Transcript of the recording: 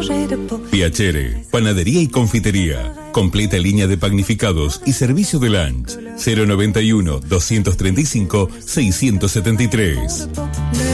Piacere, panadería y confitería. Completa línea de panificados y servicio de lunch. 091 235 673.